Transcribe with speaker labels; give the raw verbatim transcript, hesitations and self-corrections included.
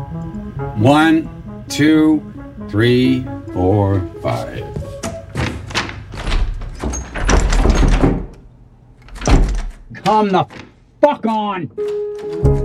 Speaker 1: One, two, three, four, five. Come the fuck on!